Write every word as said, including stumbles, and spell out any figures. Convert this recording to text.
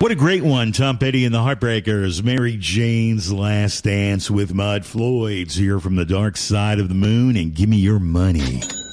What a great one, Tom Petty and the Heartbreakers. Mary Jane's Last Dance with Mud Floyd's here from the dark side of the moon, and give me your money.